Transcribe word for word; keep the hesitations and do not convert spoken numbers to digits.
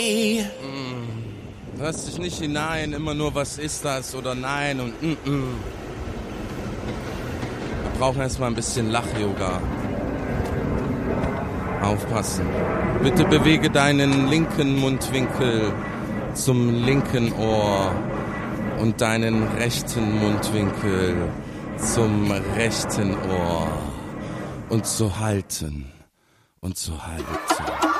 Hörst dich nicht hinein, immer nur was ist das oder nein und mm, mm. Wir brauchen erstmal ein bisschen Lach-Yoga. Aufpassen. Bitte bewege deinen linken Mundwinkel zum linken Ohr und deinen rechten Mundwinkel zum rechten Ohr und zu halten und zu halten.